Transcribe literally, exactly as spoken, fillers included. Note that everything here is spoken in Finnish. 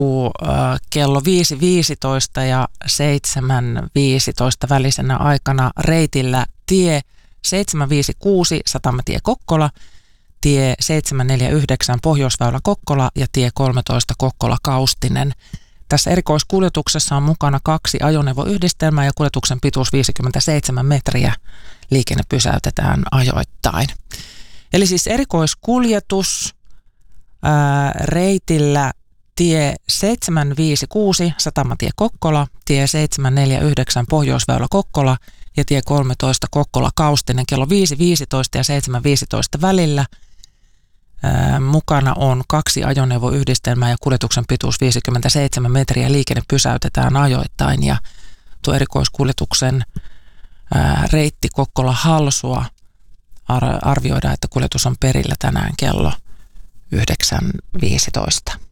kello viisi viisitoista ja seitsemän viisitoista välisenä aikana reitillä tie seitsemän viisi kuusi Satamatie Kokkola, tie seitsemän neljä yhdeksän Pohjoisväylä Kokkola ja tie kolmetoista Kokkola Kaustinen. Tässä erikoiskuljetuksessa on mukana kaksi ajoneuvoyhdistelmää ja kuljetuksen pituus viisikymmentäseitsemän metriä. Liikenne pysäytetään ajoittain. Eli siis erikoiskuljetus ää, reitillä tie seitsemän viisi kuusi Satamatie Kokkola, tie seitsemän neljä yhdeksän Pohjoisväylä Kokkola ja tie kolmetoista Kokkola Kaustinen kello viisi viisitoista ja seitsemän viisitoista välillä. Ää, mukana on kaksi ajoneuvoyhdistelmää ja kuljetuksen pituus viisikymmentäseitsemän metriä. Liikenne pysäytetään ajoittain ja tuo erikoiskuljetuksen ää, reitti Kokkola Halsua ar- arvioidaan, että kuljetus on perillä tänään kello yhdeksän viisitoista.